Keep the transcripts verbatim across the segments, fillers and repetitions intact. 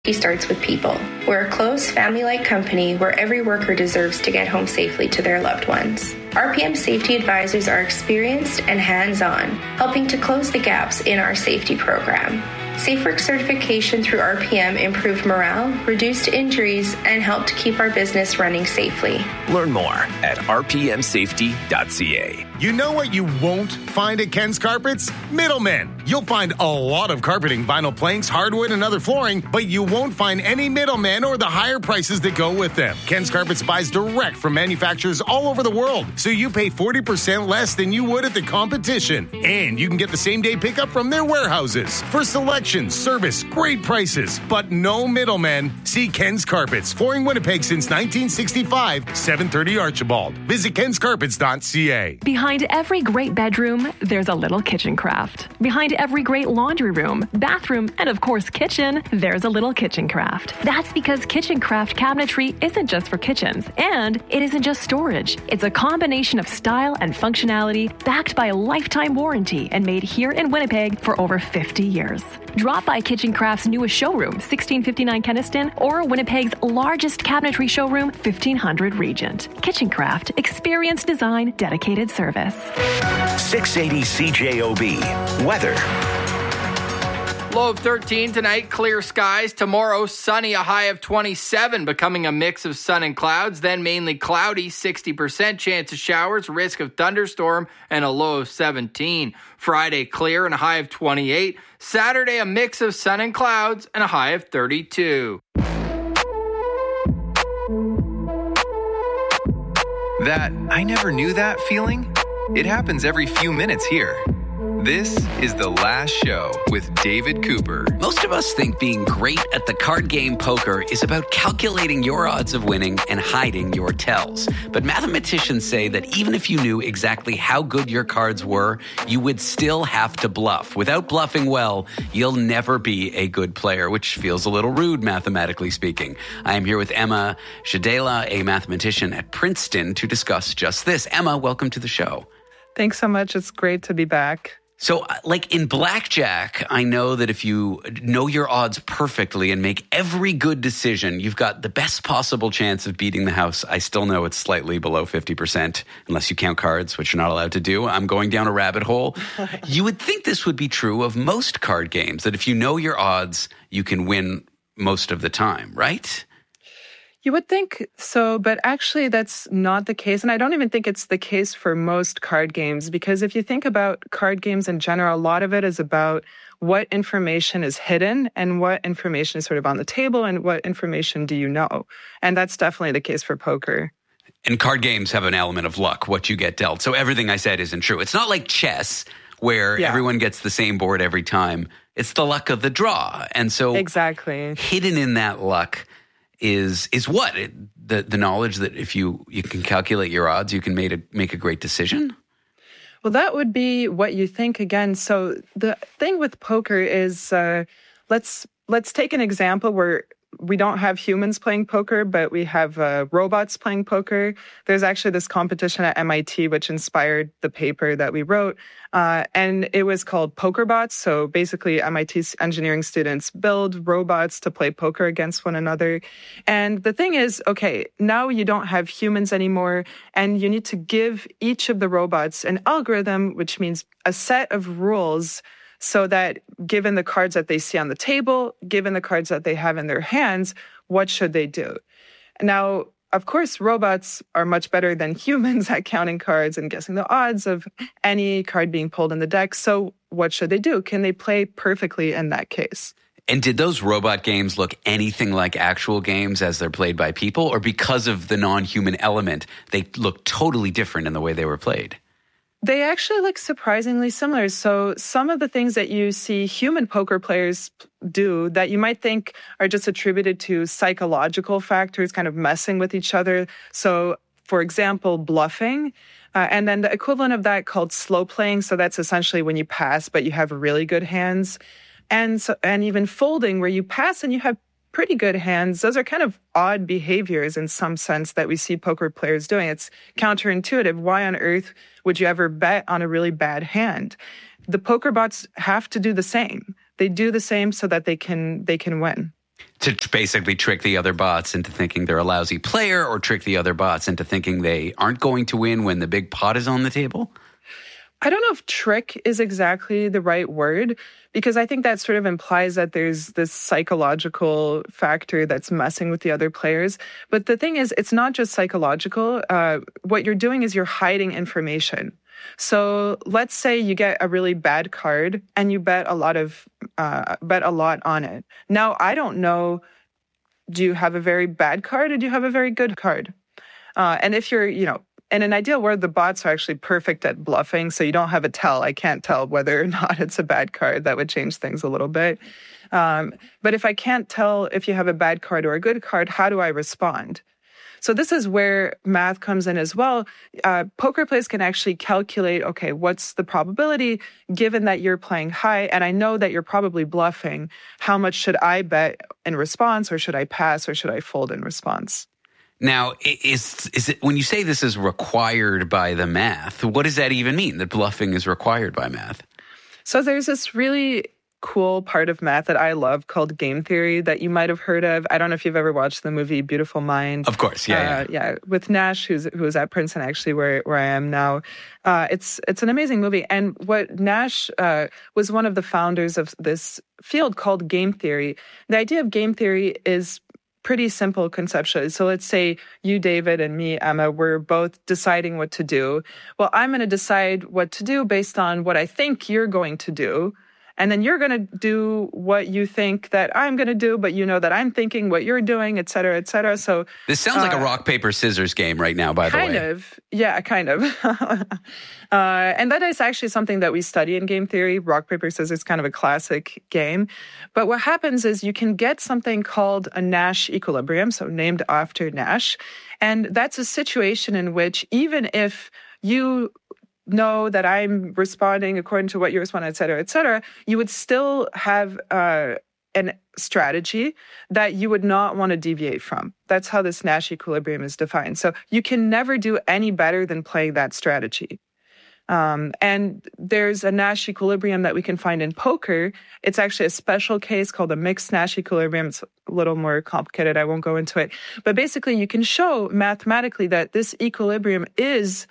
Safety starts with people. We're a close, family-like company where every worker deserves to get home safely to their loved ones. R P M safety advisors are experienced and hands-on, helping to close the gaps in our safety program. SafeWork certification through R P M improved morale, reduced injuries, and helped to keep our business running safely. Learn more at r p m safety dot c a. You know what you won't find at Ken's Carpets? Middlemen. You'll find a lot of carpeting, vinyl planks, hardwood, and other flooring, but you won't find any middlemen or the higher prices that go with them. Ken's Carpets buys direct from manufacturers all over the world, so you pay forty percent less than you would at the competition. And you can get the same-day pickup from their warehouses. For selection, service, great prices, but no middlemen. See Ken's Carpets, flooring Winnipeg since nineteen sixty-five, seven thirty Archibald. Visit kens carpets dot c a. Behind every great bedroom, there's a little kitchen craft. Behind every great laundry room, bathroom, and of course kitchen, there's a little kitchen craft. That's because kitchen craft cabinetry isn't just for kitchens, and it isn't just storage. It's a combination of style and functionality backed by a lifetime warranty and made here in Winnipeg for over fifty years. Drop by Kitchen Craft's newest showroom, sixteen fifty-nine Kenniston, or Winnipeg's largest cabinetry showroom, fifteen hundred Regent. Kitchen Craft, experience design, dedicated service. six eighty C J O B. Weather. Low of thirteen tonight, clear skies. Tomorrow, sunny, a high of twenty-seven, becoming a mix of sun and clouds. Then mainly cloudy, sixty percent chance of showers, risk of thunderstorm, and a low of seventeen. Friday, clear and a high of twenty-eight. Saturday, a mix of sun and clouds and a high of thirty-two. That I never knew that feeling? It happens every few minutes here. This is The Last Show with David Cooper. Most of us think being great at the card game poker is about calculating your odds of winning and hiding your tells. But mathematicians say that even if you knew exactly how good your cards were, you would still have to bluff. Without bluffing well, you'll never be a good player, which feels a little rude, mathematically speaking. I am here with Emma Shadela, a mathematician at Princeton, to discuss just this. Emma, welcome to the show. Thanks so much. It's great to be back. So, like in blackjack, I know that if you know your odds perfectly and make every good decision, you've got the best possible chance of beating the house. I still know it's slightly below fifty percent, unless you count cards, which you're not allowed to do. I'm going down a rabbit hole. You would think this would be true of most card games, that if you know your odds, you can win most of the time, right? You would think so, but actually that's not the case. And I don't even think it's the case for most card games, because if you think about card games in general, a lot of it is about what information is hidden and what information is sort of on the table and what information do you know. And that's definitely the case for poker. And card games have an element of luck, what you get dealt. So everything I said isn't true. It's not like chess where yeah. everyone gets the same board every time. It's the luck of the draw. And so exactly hidden in that luck is is what? It, the the knowledge that if you, you can calculate your odds, you can make a, make a great decision? Well, that would be what you think again. So the thing with poker is, uh, let's let's take an example where we don't have humans playing poker, but we have uh, robots playing poker. There's actually this competition at M I T, which inspired the paper that we wrote. Uh, and it was called PokerBots. So basically, M I T's engineering students build robots to play poker against one another. And the thing is, okay, now you don't have humans anymore, and you need to give each of the robots an algorithm, which means a set of rules, so that given the cards that they see on the table, given the cards that they have in their hands, what should they do? Now, of course, robots are much better than humans at counting cards and guessing the odds of any card being pulled in the deck. So what should they do? Can they play perfectly in that case? And did those robot games look anything like actual games as they're played by people? Or because of the non-human element, they look totally different in the way they were played? They actually look surprisingly similar. So some of the things that you see human poker players do that you might think are just attributed to psychological factors, kind of messing with each other. So, for example, bluffing. Uh, and then the equivalent of that called slow playing. So that's essentially when you pass, but you have really good hands. And so, and even folding, where you pass and you have pretty good hands. Those are kind of odd behaviors in some sense that we see poker players doing. It's counterintuitive. Why on earth would you ever bet on a really bad hand? The poker bots have to do the same. They do the same so that they can they can win. To basically trick the other bots into thinking they're a lousy player, or trick the other bots into thinking they aren't going to win when the big pot is on the table? I don't know if trick is exactly the right word, because I think that sort of implies that there's this psychological factor that's messing with the other players. But the thing is, it's not just psychological. Uh, what you're doing is you're hiding information. So let's say you get a really bad card and you bet a lot of uh, bet a lot on it. Now, I don't know, do you have a very bad card or do you have a very good card? Uh, and if you're, you know, in an ideal world, the bots are actually perfect at bluffing, so you don't have a tell. I can't tell whether or not it's a bad card. That would change things a little bit. Um, but if I can't tell if you have a bad card or a good card, how do I respond? So this is where math comes in as well. Uh, poker players can actually calculate, okay, what's the probability given that you're playing high and I know that you're probably bluffing? How much should I bet in response, or should I pass, or should I fold in response? Now, is is it when you say this is required by the math, what does that even mean, that bluffing is required by math? So there's this really cool part of math that I love called game theory that you might have heard of. I don't know if you've ever watched the movie Beautiful Mind. Of course, yeah, uh, yeah. yeah, with Nash, who's who was at Princeton, actually, where where I am now. Uh, it's it's an amazing movie, and what Nash uh, was one of the founders of this field called game theory. The idea of game theory is pretty simple conceptually. So let's say you, David, and me, Emma, we're both deciding what to do. Well, I'm going to decide what to do based on what I think you're going to do. And then you're going to do what you think that I'm going to do, but you know that I'm thinking what you're doing, et cetera, et cetera. So this sounds uh, like a rock, paper, scissors game right now, by the way. Kind of. Yeah, kind of. uh, and that is actually something that we study in game theory. Rock, paper, scissors, kind of a classic game. But what happens is you can get something called a Nash equilibrium, so named after Nash. And that's a situation in which even if you know that I'm responding according to what you respond, et cetera, et cetera, you would still have uh, an strategy that you would not want to deviate from. That's how this Nash equilibrium is defined. So you can never do any better than playing that strategy. Um, and there's a Nash equilibrium that we can find in poker. It's actually a special case called a mixed Nash equilibrium. It's a little more complicated. I won't go into it. But basically, you can show mathematically that this equilibrium is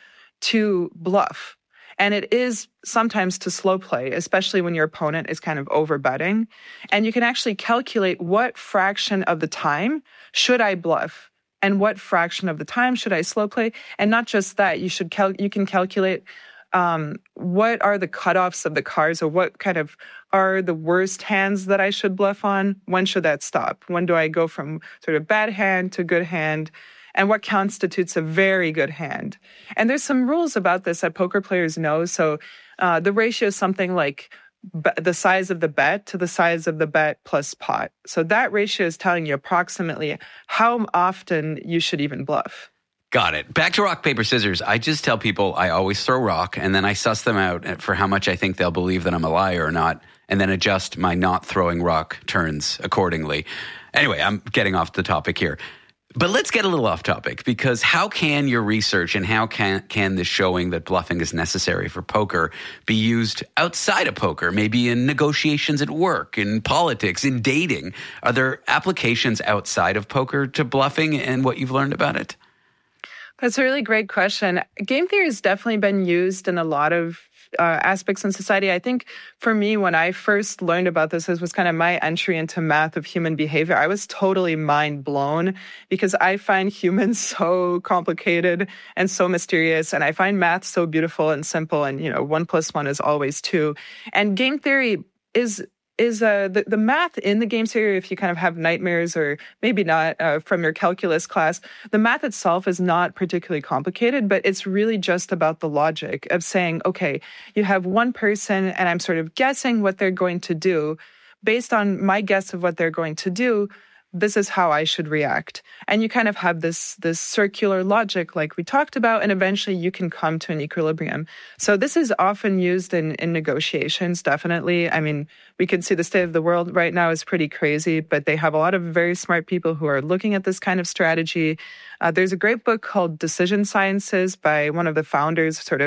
to bluff. And it is sometimes to slow play, especially when your opponent is kind of overbetting. And you can actually calculate what fraction of the time should I bluff and what fraction of the time should I slow play. And not just that, you should cal- you can calculate um, what are the cutoffs of the cards, or what kind of are the worst hands that I should bluff on. When should that stop? When do I go from sort of bad hand to good hand? And what constitutes a very good hand. And there's some rules about this that poker players know. So uh, the ratio is something like b- the size of the bet to the size of the bet plus pot. So that ratio is telling you approximately how often you should even bluff. Got it. Back to rock, paper, scissors. I just tell people I always throw rock, and then I suss them out for how much I think they'll believe that I'm a liar or not, and then adjust my not throwing rock turns accordingly. Anyway, I'm getting off the topic here. But let's get a little off topic, because how can your research and how can can this showing that bluffing is necessary for poker be used outside of poker, maybe in negotiations at work, in politics, in dating? Are there applications outside of poker to bluffing and what you've learned about it? That's a really great question. Game theory has definitely been used in a lot of uh, aspects in society. I think for me, when I first learned about this, this was kind of my entry into math of human behavior. I was totally mind blown because I find humans so complicated and so mysterious. And I find math so beautiful and simple. And, you know, one plus one is always two. And game theory is is uh, the, the math in the game theory, if you kind of have nightmares or maybe not uh, from your calculus class, the math itself is not particularly complicated, but it's really just about the logic of saying, okay, you have one person and I'm sort of guessing what they're going to do. Based on my guess of what they're going to do, this is how I should react. And you kind of have this, this circular logic like we talked about, and eventually you can come to an equilibrium. So this is often used in, in negotiations, definitely. I mean, we can see the state of the world right now is pretty crazy, but they have a lot of very smart people who are looking at this kind of strategy. Uh, there's a great book called Decision Sciences by one of the founders, sort of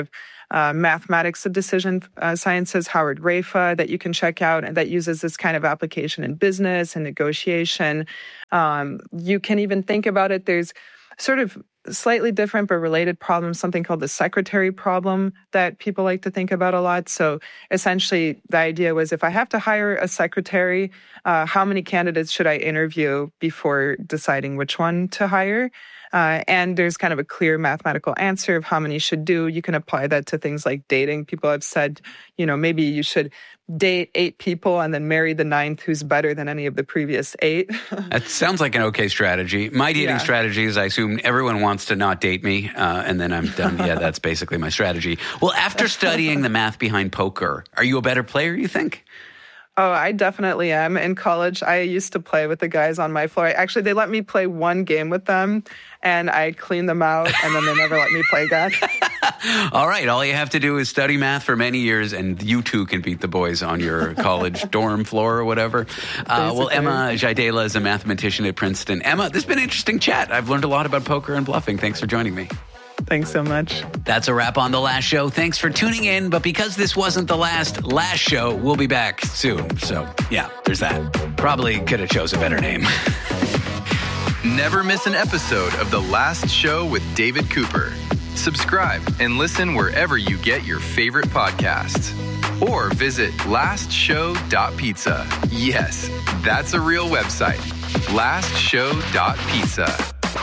uh, Mathematics of Decision uh, Sciences, Howard Rafa, that you can check out, and that uses this kind of application in business and negotiation. Um, you can even think about it. There's sort of slightly different but related problems, something called the secretary problem that people like to think about a lot. So essentially, the idea was if I have to hire a secretary, uh, how many candidates should I interview before deciding which one to hire? Uh, and there's kind of a clear mathematical answer of how many you should do. You can apply that to things like dating. People have said, you know, maybe you should date eight people and then marry the ninth who's better than any of the previous eight. That sounds like an okay strategy. My dating yeah. strategy is I assume everyone wants to not date me, uh, and then I'm done. Yeah, that's basically my strategy. Well, after studying the math behind poker, are you a better player, you think? Oh, I definitely am. In college, I used to play with the guys on my floor. Actually, they let me play one game with them, and I cleaned them out, and then they never let me play again. All right. All you have to do is study math for many years, and you too can beat the boys on your college dorm floor or whatever. Uh, well, Emma Jaidela is a mathematician at Princeton. Emma, this has been an interesting chat. I've learned a lot about poker and bluffing. Thanks for joining me. Thanks so much. That's a wrap on The Last Show. Thanks for tuning in. But because this wasn't the last last show, we'll be back soon. So, yeah, there's that. Probably could have chose a better name. Never miss an episode of The Last Show with David Cooper. Subscribe and listen wherever you get your favorite podcasts. Or visit last show dot pizza. Yes, that's a real website. last show dot pizza.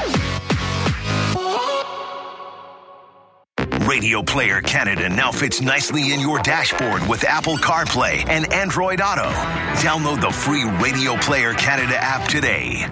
Radio Player Canada now fits nicely in your dashboard with Apple CarPlay and Android Auto. Download the free Radio Player Canada app today.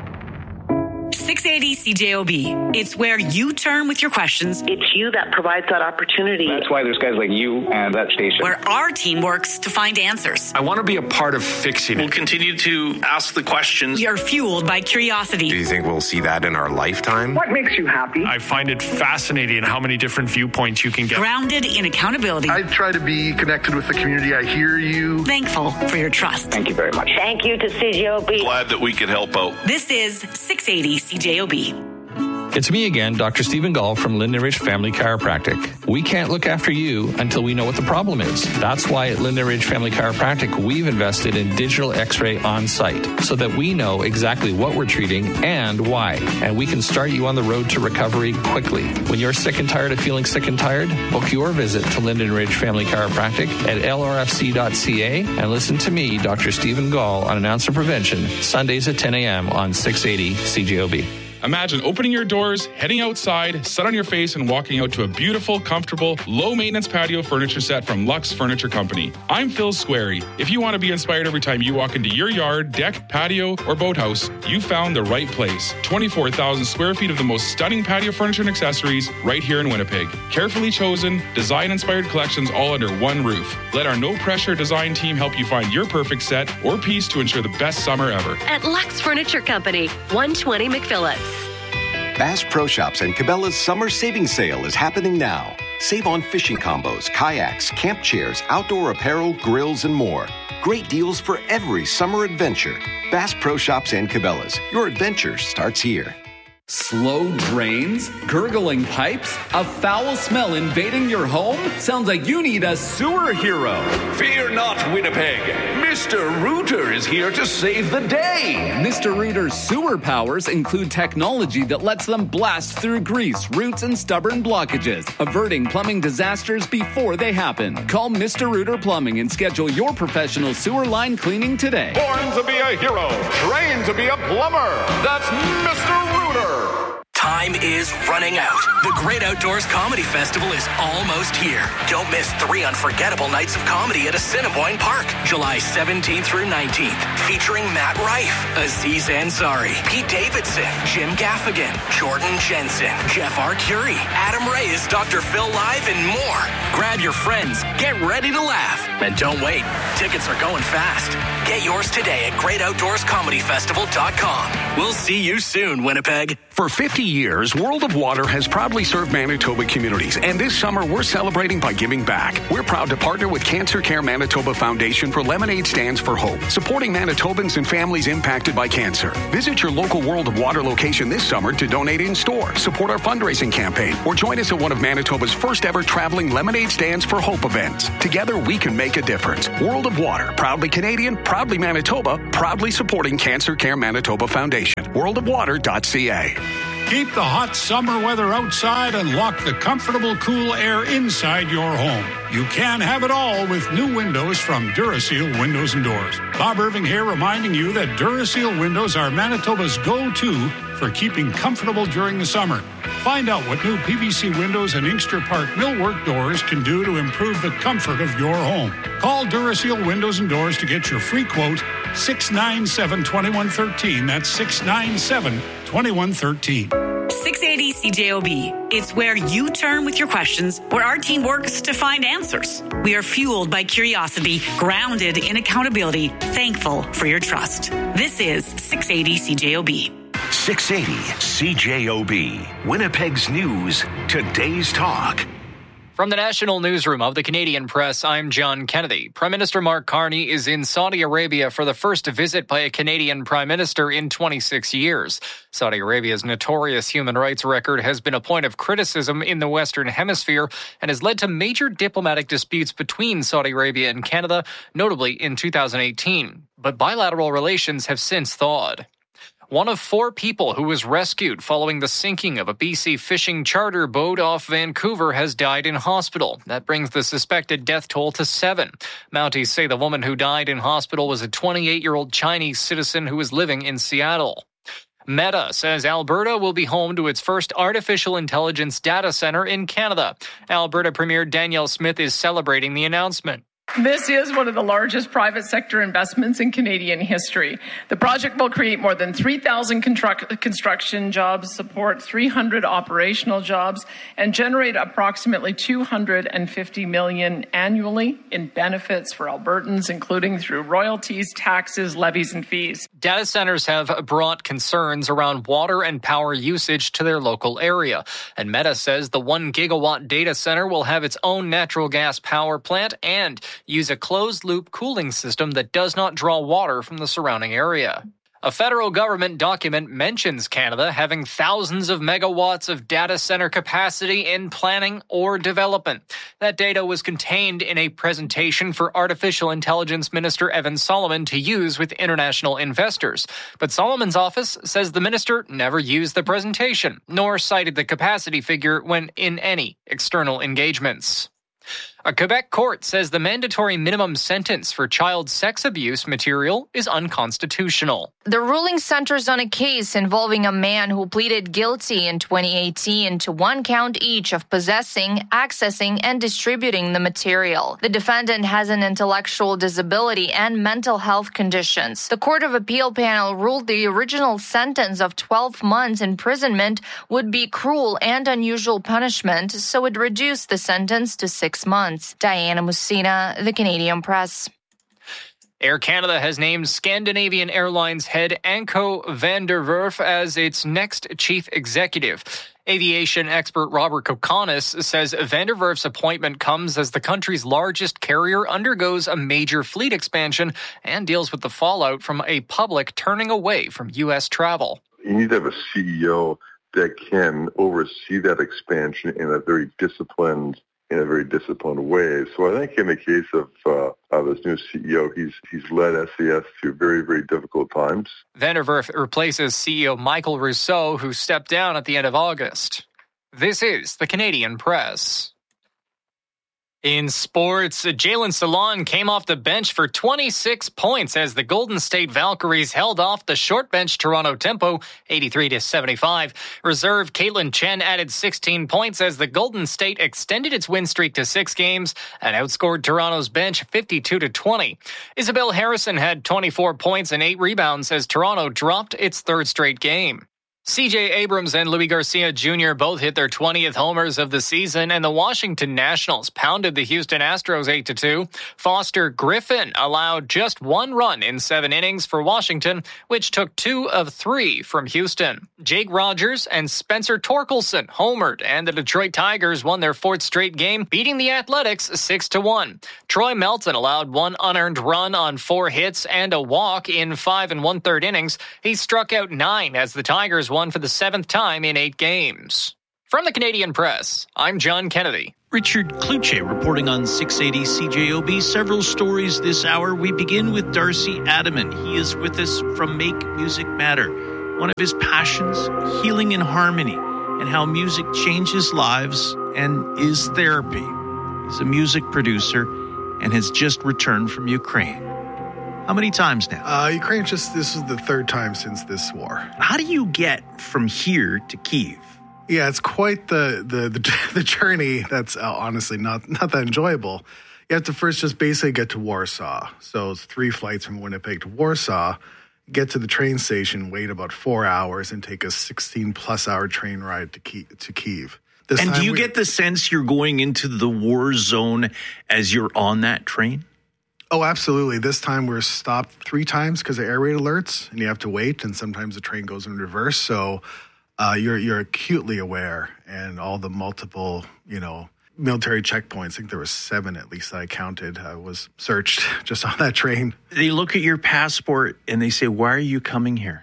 six eighty C J O B. It's where you turn with your questions. It's you that provides that opportunity. That's why there's guys like you and that station. Where our team works to find answers. I want to be a part of fixing it. We'll continue to ask the questions. You're fueled by curiosity. Do you think we'll see that in our lifetime? What makes you happy? I find it fascinating how many different viewpoints you can get. Grounded in accountability. I try to be connected with the community. I hear you. Thankful for your trust. Thank you very much. Thank you to C J O B. Glad that we could help out. This is six eighty C J O B. It's me again, Doctor Stephen Gall from Linden Ridge Family Chiropractic. We can't look after you until we know what the problem is. That's why at Linden Ridge Family Chiropractic, we've invested in digital x-ray on site so that we know exactly what we're treating and why. And we can start you on the road to recovery quickly. When you're sick and tired of feeling sick and tired, book your visit to Linden Ridge Family Chiropractic at L R F C dot C A and listen to me, Doctor Stephen Gall, on An Ounce of Prevention, Sundays at ten a.m. on six eighty C J O B. Imagine opening your doors, heading outside, set on your face, and walking out to a beautiful, comfortable, low-maintenance patio furniture set from Lux Furniture Company. I'm Phil Squarey. If you want to be inspired every time you walk into your yard, deck, patio, or boathouse, you found the right place. twenty-four thousand square feet of the most stunning patio furniture and accessories right here in Winnipeg. Carefully chosen, design-inspired collections all under one roof. Let our no-pressure design team help you find your perfect set or piece to ensure the best summer ever. At Lux Furniture Company, one twenty McPhillips. Bass Pro Shops and Cabela's summer savings sale is happening now. Save on fishing combos, kayaks, camp chairs, outdoor apparel, grills, and more. Great deals for every summer adventure. Bass Pro Shops and Cabela's. Your adventure starts here. Slow drains? Gurgling pipes? A foul smell invading your home? Sounds like you need a sewer hero. Fear not, Winnipeg. Mister Rooter is here to save the day. Mister Rooter's sewer powers include technology that lets them blast through grease, roots, and stubborn blockages, averting plumbing disasters before they happen. Call Mister Rooter Plumbing and schedule your professional sewer line cleaning today. Born to be a hero, trained to be a plumber. That's Mister Rooter. Time is running out. The Great Outdoors Comedy Festival is almost here. Don't miss three unforgettable nights of comedy at Assiniboine Park, July seventeenth through nineteenth, featuring Matt Rife, Aziz Ansari, Pete Davidson, Jim Gaffigan, Jordan Jensen, Jeff Arcuri, Adam Reyes, Doctor Phil Live, and more. Grab your friends, get ready to laugh. And don't wait. Tickets are going fast. Get yours today at great outdoors comedy festival dot com. We'll see you soon, Winnipeg. For fifty years, World of Water has proudly served Manitoba communities, and this summer we're celebrating by giving back. We're proud to partner with Cancer Care Manitoba Foundation for Lemonade Stands for Hope, supporting Manitobans and families impacted by cancer. Visit your local World of Water location this summer to donate in store, support our fundraising campaign, or join us at one of Manitoba's first ever traveling Lemonade Stands for Hope events. Together we can make a difference. World of Water, proudly Canadian, proudly Manitoba, proudly supporting Cancer Care Manitoba Foundation. world of water dot c a. Keep the hot summer weather outside and lock the comfortable, cool air inside your home. You can have it all with new windows from Duraseal Windows and Doors. Bob Irving here reminding you that Duraseal windows are Manitoba's go-to for keeping comfortable during the summer. Find out what new P V C windows and Inkster Park millwork doors can do to improve the comfort of your home. Call Duraseal Windows and Doors to get your free quote, six nine seven, two one one three. That's six nine seven, two one one three. six eighty C J O B. It's where you turn with your questions, where our team works to find answers. We are fueled by curiosity, grounded in accountability, thankful for your trust. This is six eighty C J O B. six eighty C J O B. Winnipeg's News, today's talk. From the National Newsroom of the Canadian Press, I'm John Kennedy. Prime Minister Mark Carney is in Saudi Arabia for the first visit by a Canadian Prime Minister in twenty-six years. Saudi Arabia's notorious human rights record has been a point of criticism in the Western Hemisphere and has led to major diplomatic disputes between Saudi Arabia and Canada, notably in two thousand eighteen. But bilateral relations have since thawed. One of four people who was rescued following the sinking of a B C fishing charter boat off Vancouver has died in hospital. That brings the suspected death toll to seven. Mounties say the woman who died in hospital was a twenty-eight-year-old Chinese citizen who was living in Seattle. Meta says Alberta will be home to its first artificial intelligence data center in Canada. Alberta Premier Danielle Smith is celebrating the announcement. This is one of the largest private sector investments in Canadian history. The project will create more than three thousand construct- construction jobs, support three hundred operational jobs, and generate approximately two hundred fifty million dollars annually in benefits for Albertans, including through royalties, taxes, levies, and fees. Data centers have brought concerns around water and power usage to their local area. And Meta says the one gigawatt data center will have its own natural gas power plant and use a closed-loop cooling system that does not draw water from the surrounding area. A federal government document mentions Canada having thousands of megawatts of data center capacity in planning or development. That data was contained in a presentation for Artificial Intelligence Minister Evan Solomon to use with international investors. But Solomon's office says the minister never used the presentation, nor cited the capacity figure when in any external engagements. A Quebec court says the mandatory minimum sentence for child sex abuse material is unconstitutional. The ruling centers on a case involving a man who pleaded guilty in twenty eighteen to one count each of possessing, accessing, and distributing the material. The defendant has an intellectual disability and mental health conditions. The Court of Appeal panel ruled the original sentence of twelve months imprisonment would be cruel and unusual punishment, so it reduced the sentence to six months. Diana Musina, The Canadian Press. Air Canada has named Scandinavian Airlines head Anko van der Werf as its next chief executive. Aviation expert Robert Kokonis says van der Werf's appointment comes as the country's largest carrier undergoes a major fleet expansion and deals with the fallout from a public turning away from U S travel. You need to have a C E O that can oversee that expansion in a very disciplined in a very disciplined way. So I think in the case of uh, of this new C E O, he's he's led S A S through very, very difficult times. Van der Werf replaces C E O Michael Rousseau, who stepped down at the end of August. This is the Canadian Press. In sports, Jalen Salon came off the bench for twenty-six points as the Golden State Valkyries held off the short bench Toronto Tempo eighty-three to seventy-five. Reserve Caitlin Chen added sixteen points as the Golden State extended its win streak to six games and outscored Toronto's bench fifty-two to twenty. Isabel Harrison had twenty-four points and eight rebounds as Toronto dropped its third straight game. C J Abrams and Louis Garcia Junior both hit their twentieth homers of the season, and the Washington Nationals pounded the Houston Astros eight to two. Foster Griffin allowed just one run in seven innings for Washington, which took two of three from Houston. Jake Rogers and Spencer Torkelson homered, and the Detroit Tigers won their fourth straight game, beating the Athletics six to one. Troy Melton allowed one unearned run on four hits and a walk in five and one-third innings. He struck out nine as the Tigers won for the seventh time in eight games. From the Canadian Press, I'm John Kennedy. Richard Kluche reporting on six eighty C J O B. Several stories this hour. We begin with Darcy Adaman. He is with us from Make Music Matter. One of his passions, healing in harmony, and how music changes lives and is therapy. He's a music producer and has just returned from Ukraine. How many times now? Uh, Ukraine just, this is the third time since this war. How do you get from here to Kyiv? Yeah, it's quite the the the, the journey that's uh, honestly not, not that enjoyable. You have to first just basically get to Warsaw. So it's three flights from Winnipeg to Warsaw, get to the train station, wait about four hours, and take a sixteen-plus hour train ride to Kyiv. To Kyiv. This and do you we, get the sense you're going into the war zone as you're on that train? Oh, absolutely. This time we're stopped three times because of air raid alerts, and you have to wait, and sometimes the train goes in reverse. So uh, you're you're acutely aware, and all the multiple, you know, military checkpoints. I think there were seven at least that I counted. I was searched just on that train. They look at your passport and they say, "Why are you coming here?"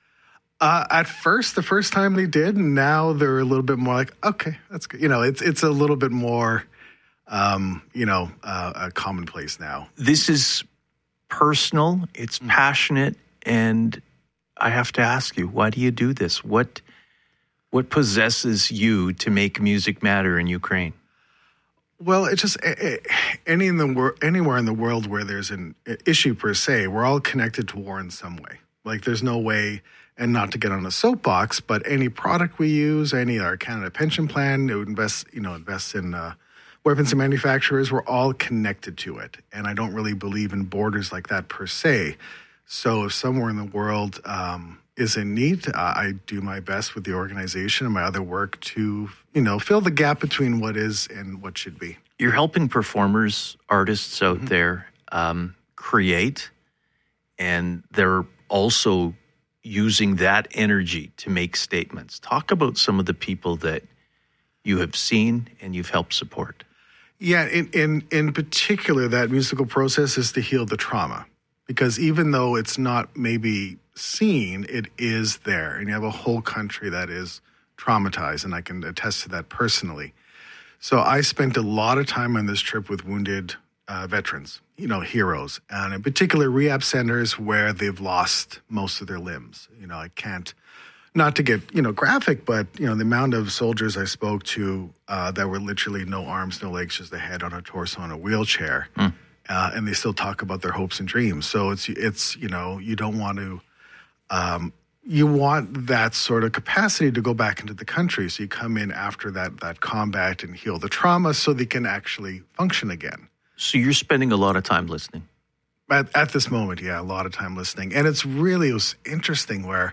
Uh, at first, the first time they did, and now they're a little bit more like, "Okay, that's good." You know, it's it's a little bit more. Um, you know, uh, a commonplace now. This is personal, it's mm-hmm. passionate, and I have to ask you, why do you do this? What what possesses you to make music matter in Ukraine? Well, it's just any in the wor- anywhere in the world where there's an issue per se, we're all connected to war in some way. Like there's no way, and not to get on a soapbox, but any product we use, any our Canada pension plan, it would invest, you know, invest in uh, weapons and manufacturers, we're all connected to it. And I don't really believe in borders like that per se. So if somewhere in the world um, is in need, uh, I do my best with the organization and my other work to, you know, fill the gap between what is and what should be. You're helping performers, artists out mm-hmm. there um, create, and they're also using that energy to make statements. Talk about some of the people that you have seen and you've helped support. Yeah, in, in in particular, that musical process is to heal the trauma. Because even though it's not maybe seen, it is there. And you have a whole country that is traumatized, and I can attest to that personally. So I spent a lot of time on this trip with wounded uh, veterans, you know, heroes, and in particular rehab centers where they've lost most of their limbs. You know, I can't... Not to get, you know, graphic, but, you know, the amount of soldiers I spoke to uh, that were literally no arms, no legs, just a head on a torso on a wheelchair. Mm. Uh, and they still talk about their hopes and dreams. So it's, it's you know, you don't want to, um, you want that sort of capacity to go back into the country. So you come in after that, that combat and heal the trauma so they can actually function again. So you're spending a lot of time listening? At, at this moment, yeah, a lot of time listening. And it's really, it was interesting where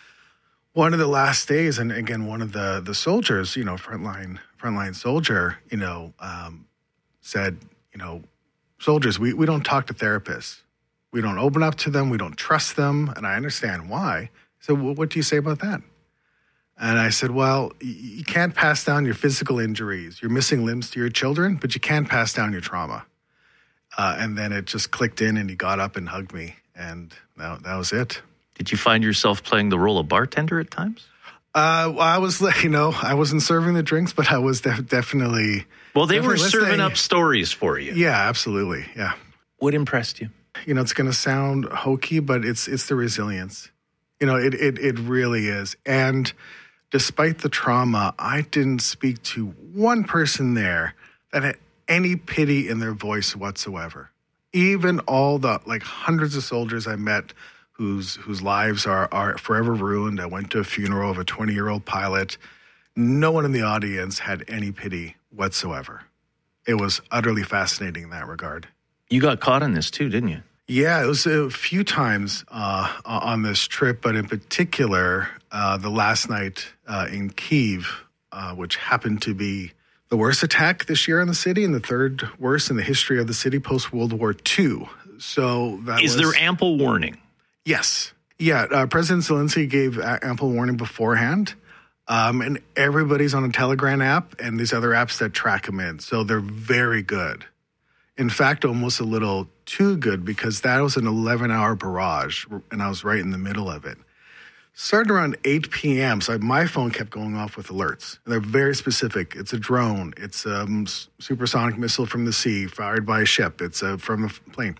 one of the last days, and again, one of the, the soldiers, you know, frontline frontline soldier, you know, um, said, you know, soldiers, we, we don't talk to therapists. We don't open up to them. We don't trust them. And I understand why. So well, what do you say about that? And I said, well, you can't pass down your physical injuries. You're missing limbs to your children, but you can't pass down your trauma. Uh, and then it just clicked in, and he got up and hugged me. And that, that was it. Did you find yourself playing the role of bartender at times? Uh, well, I was, you know, I wasn't serving the drinks, but I was def- definitely. Well, they definitely were listening. serving up stories for you. Yeah, absolutely. Yeah. What impressed you? You know, it's going to sound hokey, but it's it's the resilience. You know, it it it really is. And despite the trauma, I didn't speak to one person there that had any pity in their voice whatsoever. Even all the like hundreds of soldiers I met whose whose lives are, are forever ruined. I went to a funeral of a twenty-year-old pilot. No one in the audience had any pity whatsoever. It was utterly fascinating in that regard. You got caught in this too, didn't you? Yeah, it was a few times uh, on this trip, but in particular, uh, the last night uh, in Kyiv, uh, which happened to be the worst attack this year in the city and the third worst in the history of the city post-World War Two. So that Is was, there ample warning? Yes. Yeah, uh, President Zelensky gave ample warning beforehand, um, and everybody's on a Telegram app and these other apps that track them in. So they're very good. In fact, almost a little too good, because that was an eleven-hour barrage, and I was right in the middle of it. Started around eight p.m., so my phone kept going off with alerts. And they're very specific. It's a drone. It's a um, supersonic missile from the sea fired by a ship. It's a, from a plane.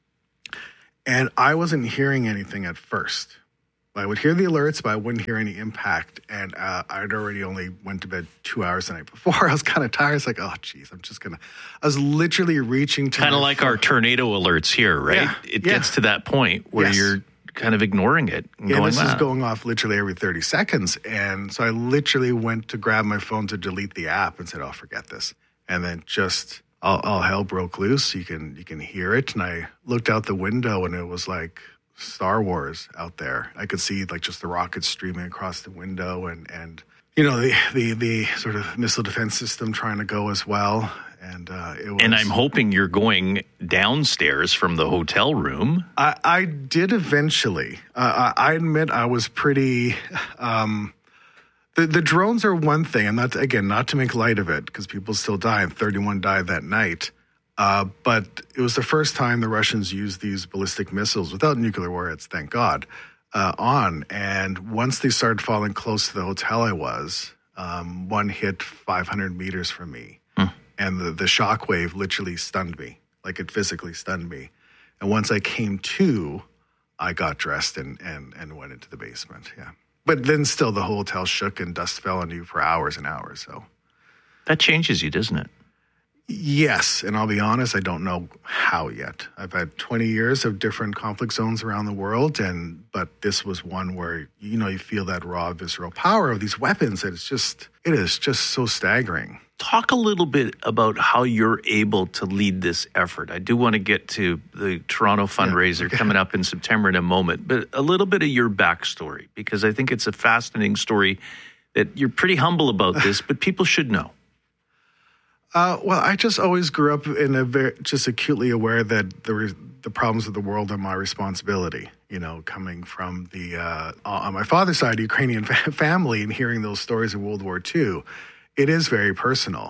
And I wasn't hearing anything at first. I would hear the alerts, but I wouldn't hear any impact. And uh, I'd already only went to bed two hours the night before. I was kind of tired. I was like, oh, geez, I'm just going to... I was literally reaching to... Kind of like phone. Our tornado alerts here, right? Yeah, it yeah. gets to that point where yes. you're kind of ignoring it. And yeah, going, this wow. is going off literally every thirty seconds. And so I literally went to grab my phone to delete the app and said, oh, forget this. And then just... All, all hell broke loose. You can you can hear it. And I looked out the window, and it was like Star Wars out there. I could see like just the rockets streaming across the window, and, and you know, the, the, the sort of missile defense system trying to go as well. And uh, it was, and I'm hoping you're going downstairs from the hotel room. I, I did eventually. Uh, I, I admit I was pretty... Um, The, the drones are one thing, and not to, again, not to make light of it, because people still die, and thirty-one died that night. Uh, but it was the first time the Russians used these ballistic missiles without nuclear warheads, thank God, uh, on. And once they started falling close to the hotel I was, um, one hit five hundred meters from me. Hmm. And the, the shock wave literally stunned me, like it physically stunned me. And once I came to, I got dressed and, and, and went into the basement, yeah. But then still the whole hotel shook and dust fell on you for hours and hours. So that changes you, doesn't it? Yes. And I'll be honest, I don't know how yet. I've had twenty years of different conflict zones around the world. And but this was one where, you know, you feel that raw visceral power of these weapons. And it's just, it is just so staggering. Talk a little bit about how you're able to lead this effort. I do want to get to the Toronto fundraiser yeah, okay. coming up in September in a moment, but a little bit of your backstory, because I think it's a fascinating story that you're pretty humble about this, but people should know. Uh, well, I just always grew up in a very, just acutely aware that the the problems of the world are my responsibility. You know, coming from the uh, on my father's side, Ukrainian family, and hearing those stories of World War Two. It is very personal.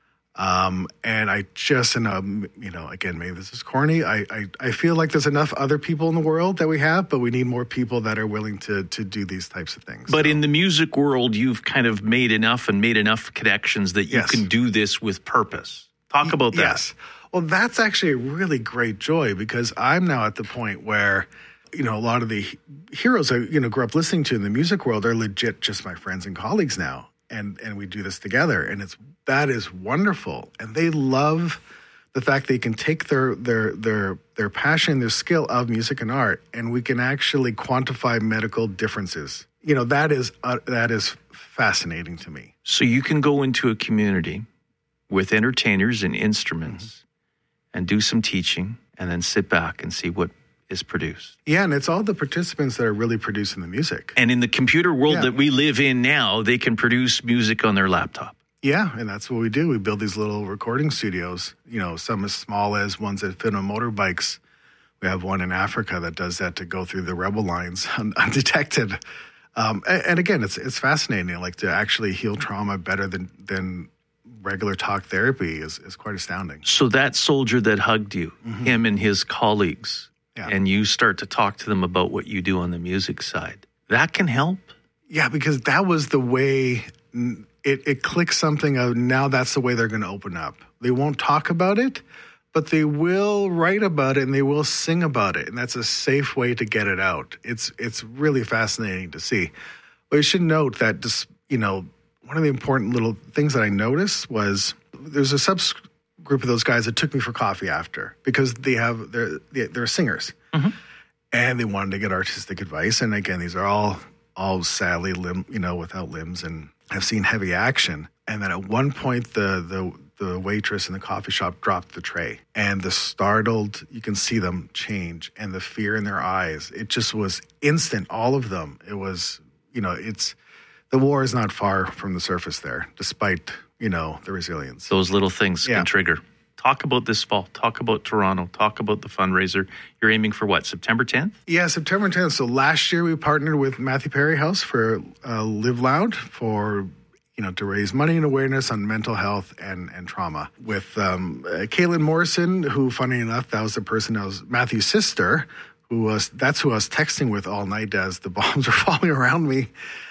Um, and I just, and um, you know, again, maybe this is corny. I, I, I feel like there's enough other people in the world that we have, but we need more people that are willing to to do these types of things. But so. in the music world, you've kind of made enough and made enough connections that you yes. can do this with purpose. Talk about that. Yes. Well, that's actually a really great joy, because I'm now at the point where, you know, a lot of the heroes I, you know, grew up listening to in the music world are legit just my friends and colleagues now. And and we do this together, and it's that is wonderful. And they love the fact they can take their their their their passion, their skill of music and art, and we can actually quantify medical differences. You know, that is uh, that is fascinating to me. So you can go into a community with entertainers and instruments mm-hmm. and do some teaching, and then sit back and see what is produced. Yeah, and it's all the participants that are really producing the music. And in the computer world yeah. that we live in now, they can produce music on their laptop. Yeah, and that's what we do. We build these little recording studios, you know, some as small as ones that fit on motorbikes. We have one in Africa that does that to go through the rebel lines un- undetected. Um, and, and again, it's it's fascinating. Like, to actually heal trauma better than than regular talk therapy is, is quite astounding. So that soldier that hugged you, mm-hmm. him and his colleagues, yeah. and you start to talk to them about what you do on the music side, that can help? Yeah, because that was the way it, it clicks something of, now that's the way they're going to open up. They won't talk about it, but they will write about it and they will sing about it. And that's a safe way to get it out. It's it's really fascinating to see. But you should note that, just, you know, one of the important little things that I noticed was there's a subgroup of those guys that took me for coffee after, because they have they're they're singers, mm-hmm. and they wanted to get artistic advice. And again, these are all all sadly limb you know without limbs and have seen heavy action. And then at one point, the the the waitress in the coffee shop dropped the tray. And the startled, you can see them change, and the fear in their eyes. It just was instant, all of them. It was, you know, it's, the war is not far from the surface there, despite, you know, the resilience. Those little things yeah. can trigger. Talk about this fall. Talk about Toronto. Talk about the fundraiser. You're aiming for what, September tenth? Yeah, September tenth. So last year we partnered with Matthew Perry House for uh, Live Loud for, you know, to raise money and awareness on mental health and, and trauma. With um, uh, Caitlin Morrison, who, funny enough, that was the person that was Matthew's sister, who was, that's who I was texting with all night as the bombs were falling around me.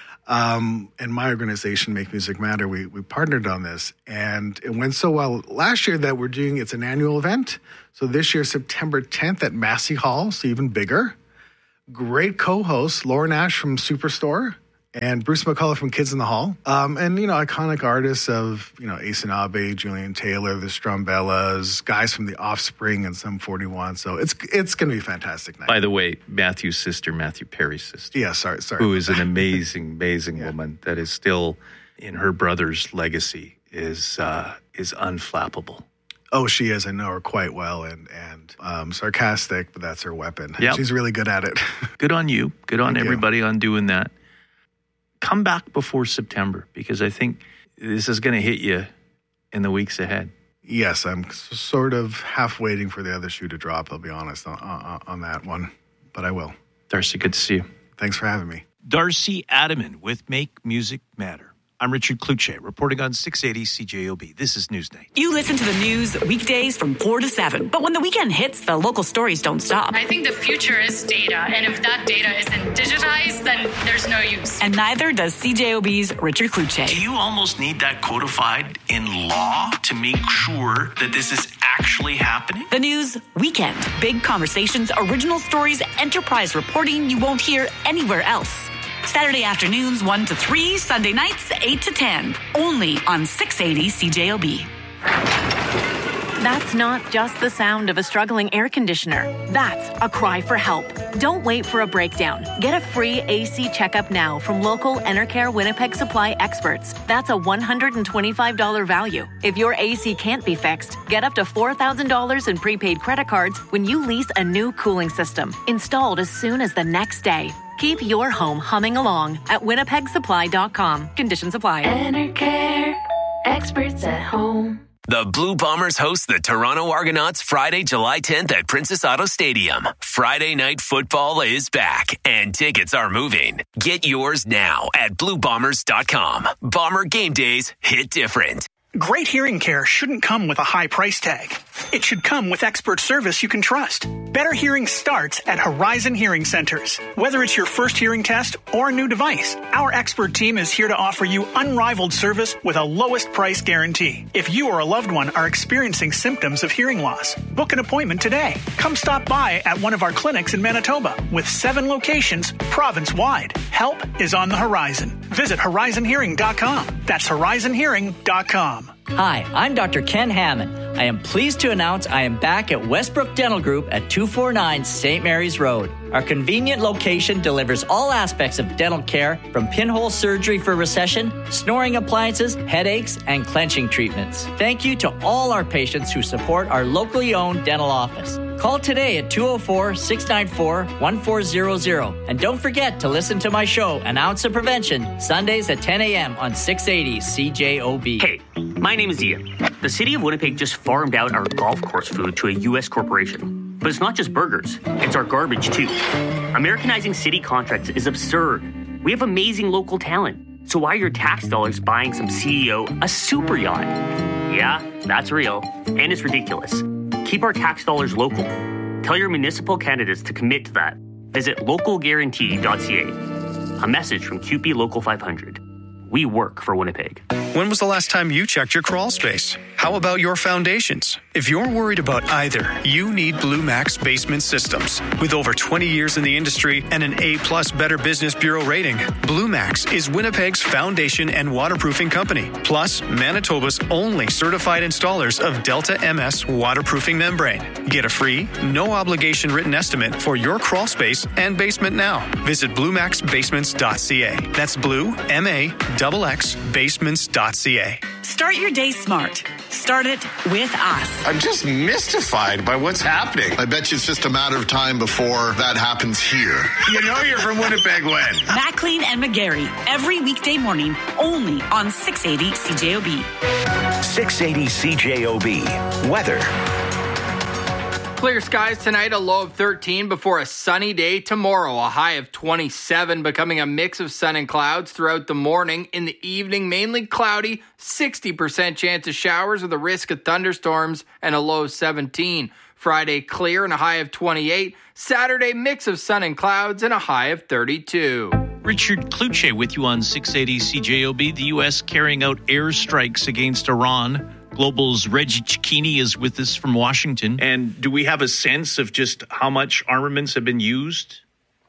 Um, and my organization, Make Music Matter, we, we partnered on this, and it went so well last year that we're doing, it's an annual event. So this year, September tenth at Massey Hall, so even bigger. Great co-hosts, Lauren Ash from Superstore and Bruce McCullough from Kids in the Hall. Um, and, you know, iconic artists of, you know, Ace and Abe, Julian Taylor, the Strumbellas, guys from The Offspring and Sum forty-one. So it's it's going to be a fantastic night. By the way, Matthew's sister, Matthew Perry's sister. Yeah, sorry, sorry. Who is an amazing, amazing yeah. woman that is still in her brother's legacy is uh, is unflappable. Oh, she is. I know her quite well, and and um, sarcastic, but that's her weapon. Yep. She's really good at it. Good on you. Good on Thank everybody you. on doing that. Come back before September, because I think this is going to hit you in the weeks ahead. Yes, I'm sort of half waiting for the other shoe to drop, I'll be honest, on, on, on that one. But I will. Darcy, good to see you. Thanks for having me. Darcy Adaman with Make Music Matter. I'm Richard Kluche, reporting on six eighty C J O B. This is Newsnight. You listen to the news weekdays from four to seven, but when the weekend hits, the local stories don't stop. I think the future is data, and if that data isn't digitized, then there's no use. And neither does C J O B's Richard Kluche. Do you almost need that codified in law to make sure that this is actually happening? The news weekend. Big conversations, original stories, enterprise reporting you won't hear anywhere else. Saturday afternoons one to three, Sunday nights eight to ten. Only on six eighty C J O B. That's not just the sound of a struggling air conditioner. That's a cry for help. Don't wait for a breakdown. Get a free A C checkup now from local Enercare Winnipeg Supply experts. That's a one hundred twenty-five dollars value. If your A C can't be fixed, get up to four thousand dollars in prepaid credit cards when you lease a new cooling system, installed as soon as the next day. Keep your home humming along at winnipeg supply dot com. Conditions apply. Enercare, experts at home. The Blue Bombers host the Toronto Argonauts Friday, July tenth at Princess Auto Stadium. Friday night football is back, and tickets are moving. Get yours now at blue bombers dot com. Bomber game days hit different. Great hearing care shouldn't come with a high price tag. It should come with expert service you can trust. Better hearing starts at Horizon Hearing Centers. Whether it's your first hearing test or a new device, our expert team is here to offer you unrivaled service with a lowest price guarantee. If you or a loved one are experiencing symptoms of hearing loss, book an appointment today. Come stop by at one of our clinics in Manitoba with seven locations province-wide. Help is on the horizon. Visit horizon hearing dot com. That's horizon hearing dot com. Hi, I'm Doctor Ken Hammond. I am pleased to announce I am back at Westbrook Dental Group at two forty-nine Saint Mary's Road. Our convenient location delivers all aspects of dental care, from pinhole surgery for recession, snoring appliances, headaches, and clenching treatments. Thank you to all our patients who support our locally owned dental office. Call today at two oh four, six nine four, one four zero zero. And don't forget to listen to my show, An Ounce of Prevention, Sundays at ten a.m. on six eighty C J O B. Hey, my name is Ian. The city of Winnipeg just farmed out our golf course food to a U S corporation. But it's not just burgers, it's our garbage too. Americanizing city contracts is absurd. We have amazing local talent. So why are your tax dollars buying some C E O a super yacht? Yeah, that's real. And it's ridiculous. Keep our tax dollars local. Tell your municipal candidates to commit to that. Visit local guarantee dot c a. A message from Q P Local five hundred. We work for Winnipeg. When was the last time you checked your crawl space? How about your foundations? If you're worried about either, you need Blue Max Basement Systems. With over twenty years in the industry and an A-plus Better Business Bureau rating, Blue Max is Winnipeg's foundation and waterproofing company, plus Manitoba's only certified installers of Delta M S waterproofing membrane. Get a free, no-obligation written estimate for your crawl space and basement now. Visit blue max basements dot c a. That's blue, M A X X, basements dot c a. Start your day smart. Start it with us. I'm just mystified by what's happening. I bet you it's just a matter of time before that happens here. You know you're from Winnipeg when? Maclean and McGarry, every weekday morning, only on six eighty C J O B. six eighty C J O B. Weather. Clear skies tonight, a low of thirteen before a sunny day tomorrow, a high of twenty-seven, becoming a mix of sun and clouds throughout the morning. In the evening, mainly cloudy, sixty percent chance of showers with a risk of thunderstorms and a low of seventeen. Friday, clear and a high of twenty-eight. Saturday, mix of sun and clouds and a high of thirty-two. Richard Kluche with you on six eighty C J O B. The U S carrying out airstrikes against Iran. Global's Reggie Cecchini is with us from Washington. And do we have a sense of just how much armaments have been used?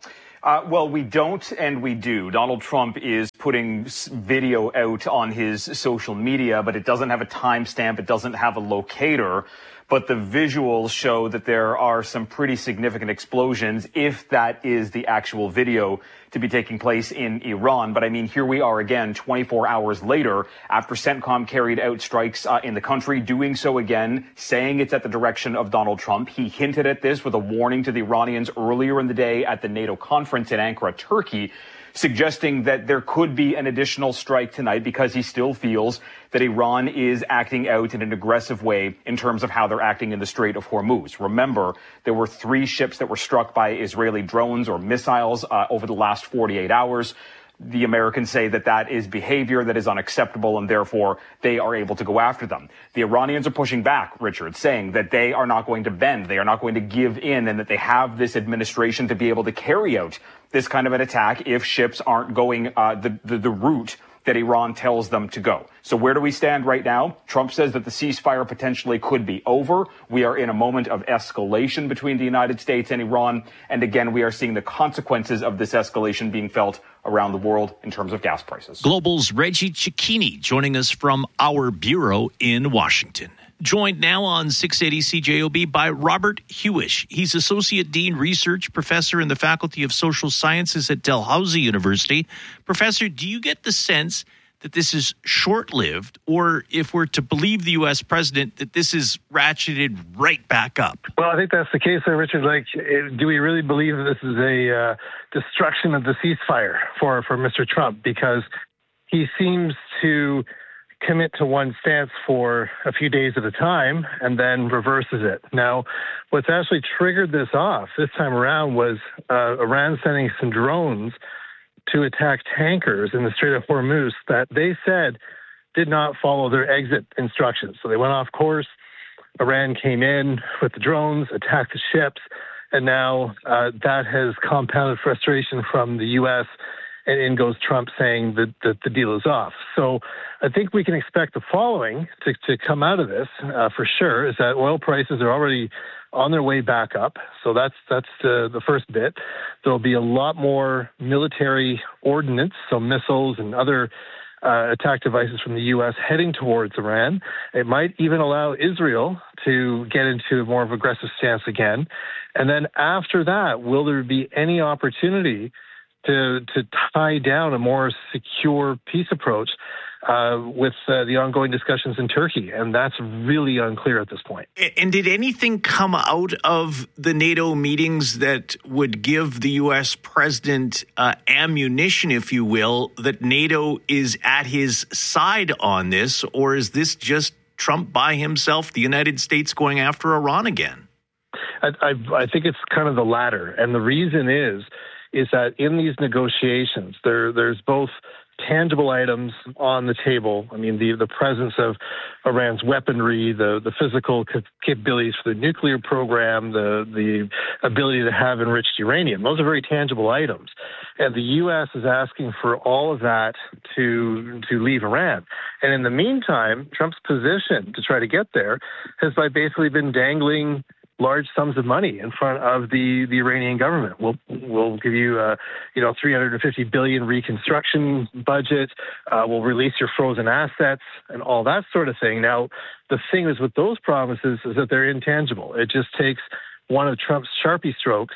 Uh, well, we don't and we do. Donald Trump is putting video out on his social media, but it doesn't have a timestamp. It doesn't have a locator. But the visuals show that there are some pretty significant explosions, if that is the actual video to be taking place in Iran. But I mean, here we are again, twenty-four hours later, after CENTCOM carried out strikes uh, in the country, doing so again, saying it's at the direction of Donald Trump. He hinted at this with a warning to the Iranians earlier in the day at the NATO conference in Ankara, Turkey, suggesting that there could be an additional strike tonight because he still feels that Iran is acting out in an aggressive way in terms of how they're acting in the Strait of Hormuz. Remember, there were three ships that were struck by Israeli drones or missiles uh, over the last forty-eight hours. The Americans say that that is behavior that is unacceptable, and therefore they are able to go after them. The Iranians are pushing back, Richard, saying that they are not going to bend, they are not going to give in, and that they have this administration to be able to carry out this kind of an attack if ships aren't going uh, the, the, the route that Iran tells them to go. So where do we stand right now? Trump says that the ceasefire potentially could be over. We are in a moment of escalation between the United States and Iran. And again, we are seeing the consequences of this escalation being felt around the world in terms of gas prices. Global's Reggie Cecchini joining us from our bureau in Washington. Joined now on six eighty C J O B by Robert Hewish. He's Associate Dean Research Professor in the Faculty of Social Sciences at Dalhousie University. Professor, do you get the sense that this is short-lived, or if we're to believe the U S president, that this is ratcheted right back up? Well, I think that's the case there, Richard. Like, do we really believe that this is a uh, destruction of the ceasefire for, for Mister Trump? Because he seems to commit to one stance for a few days at a time and then reverses it. Now, what's actually triggered this off this time around was uh, Iran sending some drones to attack tankers in the Strait of Hormuz that they said did not follow their exit instructions. So they went off course. Iran came in with the drones, attacked the ships, and now uh, that has compounded frustration from the U S, and in goes Trump saying that, that the deal is off. So I think we can expect the following to, to come out of this uh, for sure, is that oil prices are already on their way back up. So that's that's uh, the first bit. There'll be a lot more military ordnance, so missiles and other uh, attack devices from the U S heading towards Iran. It might even allow Israel to get into a more of aggressive stance again. And then after that, will there be any opportunity to to tie down a more secure peace approach uh, with uh, the ongoing discussions in Turkey? And that's really unclear at this point. And did anything come out of the NATO meetings that would give the U S president uh, ammunition, if you will, that NATO is at his side on this? Or is this just Trump by himself, the United States going after Iran again? I, I, I think it's kind of the latter. And the reason is, is that in these negotiations, there there's both tangible items on the table. I mean, the the presence of Iran's weaponry, the, the physical capabilities for the nuclear program, the the ability to have enriched uranium. Those are very tangible items. And the U S is asking for all of that to to leave Iran. And in the meantime, Trump's position to try to get there has by basically been dangling large sums of money in front of the, the Iranian government. We'll we'll give you a you know three hundred fifty billion dollars reconstruction budget. Uh, we'll release your frozen assets and all that sort of thing. Now, the thing is with those promises is that they're intangible. It just takes one of Trump's Sharpie strokes,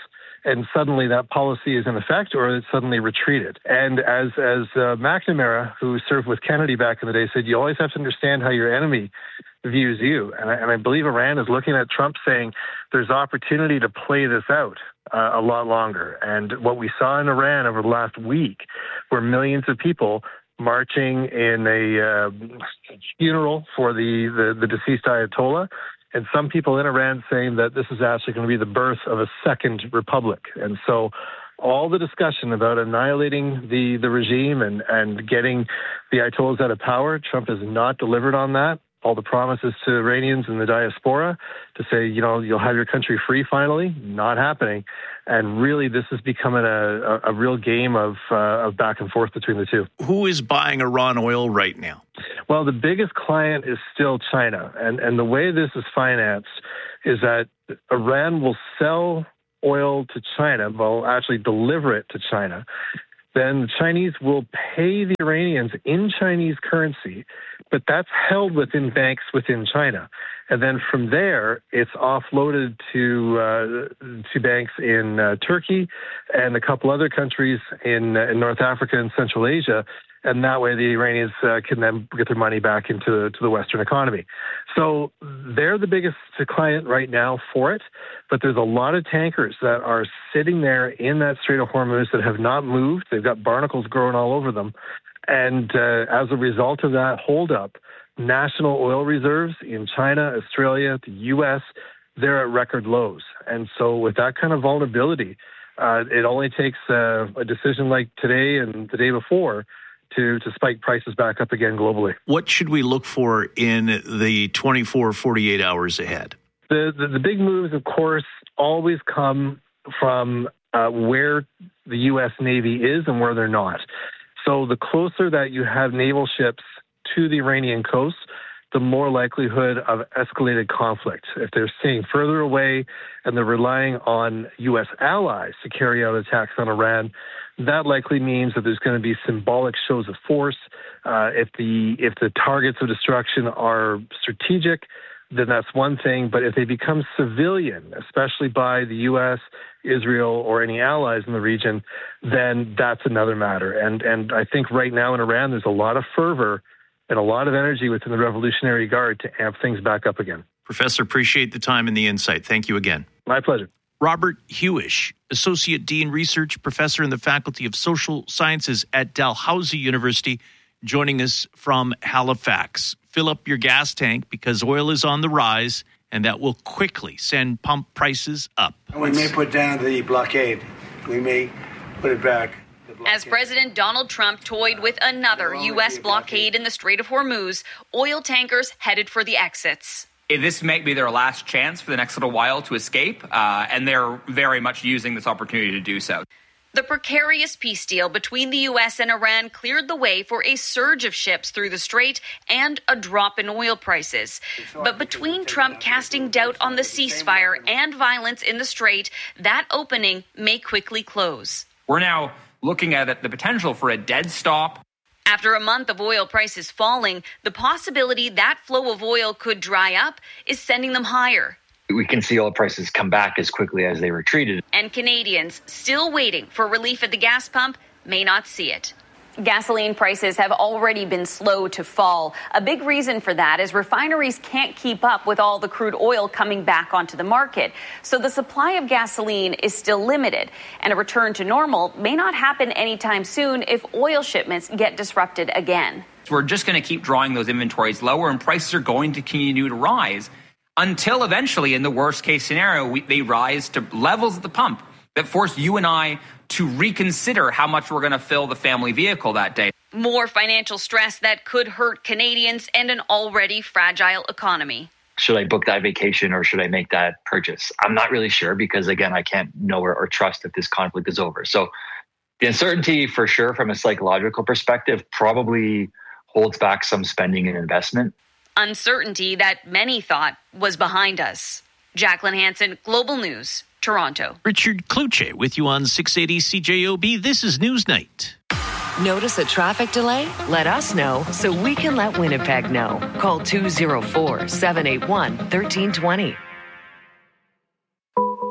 and suddenly that policy is in effect, or it's suddenly retreated. And as as uh, McNamara, who served with Kennedy back in the day, said, you always have to understand how your enemy views you. And I, and I believe Iran is looking at Trump saying there's opportunity to play this out uh, a lot longer. And what we saw in Iran over the last week were millions of people marching in a uh, funeral for the, the, the deceased Ayatollah, and some people in Iran saying that this is actually going to be the birth of a second republic. And so all the discussion about annihilating the, the regime and, and getting the Ayatollahs out of power, Trump has not delivered on that. All the promises to Iranians and the diaspora to say, you know, you'll have your country free finally, not happening. And really, this is becoming a, a, a real game of, uh, of back and forth between the two. Who is buying Iran oil right now? Well, the biggest client is still China. And, and the way this is financed is that Iran will sell oil to China, will actually deliver it to China. Then the Chinese will pay the Iranians in Chinese currency, but that's held within banks within China. And then from there, it's offloaded to uh, to banks in uh, Turkey and a couple other countries in, uh, in North Africa and Central Asia. And that way the Iranians uh, can then get their money back into to the Western economy. So they're the biggest client right now for it, but there's a lot of tankers that are sitting there in that Strait of Hormuz that have not moved. They've got barnacles growing all over them. And uh, as a result of that holdup, national oil reserves in China, Australia, the U S, they're at record lows. And so with that kind of vulnerability, uh, it only takes uh, a decision like today and the day before to, to spike prices back up again globally. What should we look for in the twenty-four, forty-eight hours ahead? The, the, the big moves, of course, always come from uh, where the U S Navy is and where they're not. So the closer that you have naval ships to the Iranian coast, the more likelihood of escalated conflict. If they're staying further away and they're relying on U S allies to carry out attacks on Iran, that likely means that there's going to be symbolic shows of force. Uh, if the if the targets of destruction are strategic, then that's one thing. But if they become civilian, especially by the U S, Israel, or any allies in the region, then that's another matter. And and I think right now in Iran, there's a lot of fervor and a lot of energy within the Revolutionary Guard to amp things back up again. Professor, appreciate the time and the insight. Thank you again. My pleasure. Robert Hewish, Associate Dean Research Professor in the Faculty of Social Sciences at Dalhousie University, joining us from Halifax. Fill up your gas tank because oil is on the rise, and that will quickly send pump prices up. We may put down the blockade. We may put it back. As President Donald Trump toyed with another U S blockade in the Strait of Hormuz, oil tankers headed for the exits. This may be their last chance for the next little while to escape, uh, and they're very much using this opportunity to do so. The precarious peace deal between the U S and Iran cleared the way for a surge of ships through the strait and a drop in oil prices. But between Trump casting doubt on the ceasefire and violence in the strait, that opening may quickly close. We're now looking at the potential for a dead stop. After a month of oil prices falling, the possibility that flow of oil could dry up is sending them higher. We can see oil prices come back as quickly as they retreated. And Canadians still waiting for relief at the gas pump may not see it. Gasoline prices have already been slow to fall. A big reason for that is refineries can't keep up with all the crude oil coming back onto the market. So the supply of gasoline is still limited, and a return to normal may not happen anytime soon if oil shipments get disrupted again. We're just going to keep drawing those inventories lower, and prices are going to continue to rise until eventually, in the worst case scenario, we, they rise to levels at the pump that force you and I to reconsider how much we're going to fill the family vehicle that day. More financial stress that could hurt Canadians and an already fragile economy. Should I book that vacation or should I make that purchase? I'm not really sure because, again, I can't know or, or trust if this conflict is over. So the uncertainty, for sure, from a psychological perspective, probably holds back some spending and investment. Uncertainty that many thought was behind us. Jacqueline Hansen, Global News, Toronto. Richard Kluche with you on six eighty C J O B. This is Newsnight. Notice a traffic delay? Let us know so we can let Winnipeg know. Call two oh four, seven eight one, one three two oh.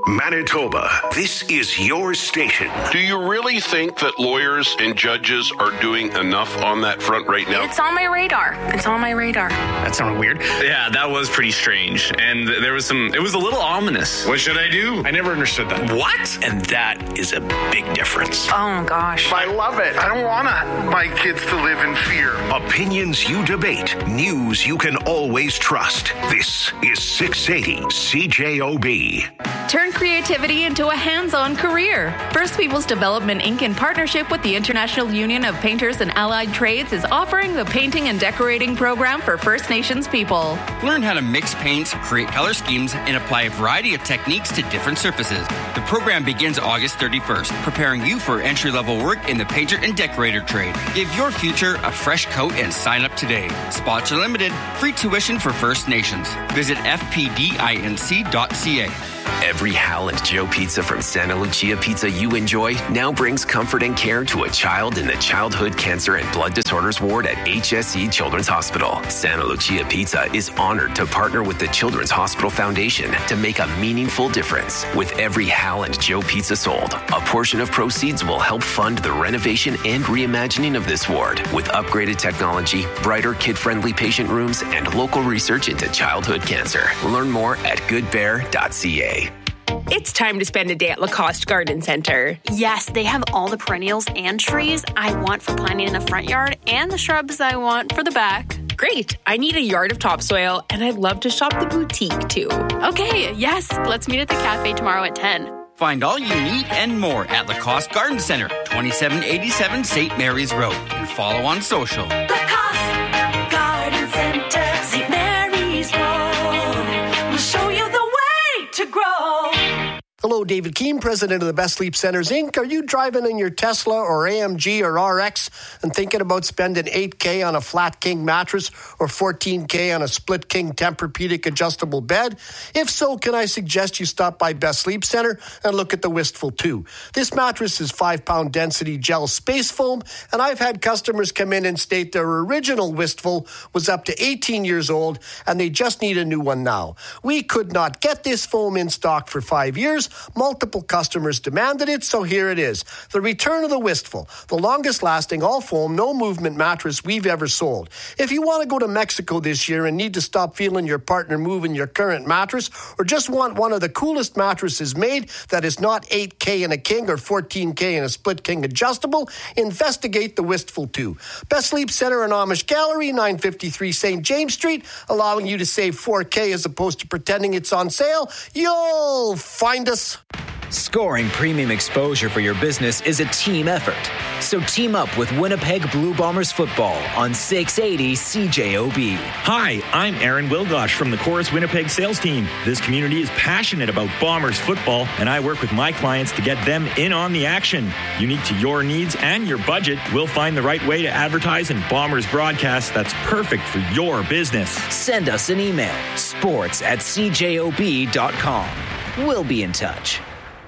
Manitoba, this is your station. Do you really think that lawyers and judges are doing enough on that front right now? It's on my radar. It's on my radar. That sounded weird. Yeah, that was pretty strange. And there was some, it was a little ominous. What should I do? I never understood that. What? And that is a big difference. Oh, gosh. I love it. I don't want my kids to live in fear. Opinions you debate. News you can always trust. This is six eighty C J O B. Turn creativity into a hands-on career. First Peoples Development Incorporated, in partnership with the International Union of Painters and Allied Trades, is offering the Painting and Decorating Program for First Nations people. Learn how to mix paints, create color schemes, and apply a variety of techniques to different surfaces. The program begins August thirty-first, preparing you for entry-level work in the painter and decorator trade. Give your future a fresh coat and sign up today. Spots are limited. Free tuition for First Nations. Visit f p d inc dot c a. Every Hal and Joe pizza from Santa Lucia Pizza you enjoy now brings comfort and care to a child in the Childhood Cancer and Blood Disorders Ward at H S E Children's Hospital. Santa Lucia Pizza is honored to partner with the Children's Hospital Foundation to make a meaningful difference. With every Hal and Joe pizza sold, a portion of proceeds will help fund the renovation and reimagining of this ward with upgraded technology, brighter kid-friendly patient rooms, and local research into childhood cancer. Learn more at good bear dot c a. It's time to spend a day at Lacoste Garden Center. Yes, they have all the perennials and trees I want for planting in the front yard and the shrubs I want for the back. Great. I need a yard of topsoil, and I'd love to shop the boutique, too. Okay, yes. Let's meet at the cafe tomorrow at ten. Find all you need and more at Lacoste Garden Center, twenty-seven eighty-seven Saint Mary's Road. And follow on social. Lacoste Garden Center, Saint Mary's Road. We'll show you the way to grow. Hello, David Keene, president of the Best Sleep Centers, Incorporated. Are you driving in your Tesla or A M G or R X and thinking about spending eight K on a flat king mattress or fourteen K on a split king Tempur-Pedic adjustable bed? If so, can I suggest you stop by Best Sleep Center and look at the Wistful two? This mattress is five-pound density gel space foam, and I've had customers come in and state their original Wistful was up to eighteen years old and they just need a new one now. We could not get this foam in stock for five years. Multiple customers demanded it, so here it is. The return of the Wistful, the longest lasting all foam, no movement mattress we've ever sold. If you want to go to Mexico this year and need to stop feeling your partner moving your current mattress, or just want one of the coolest mattresses made that is not eight K in a king or fourteen K in a split king adjustable, investigate the Wistful two. Best Sleep Center and Amish Gallery, nine fifty-three Saint James Street, allowing you to save four K as opposed to pretending it's on sale. You'll find us. Scoring premium exposure for your business is a team effort. So team up with Winnipeg Blue Bombers football on six eighty C J O B. Hi, I'm Aaron Wilgosh from the Chorus Winnipeg sales team. This community is passionate about Bombers football, and I work with my clients to get them in on the action. Unique to your needs and your budget, we'll find the right way to advertise in Bombers broadcasts that's perfect for your business. Send us an email, sports at c j o b dot com. We'll be in touch.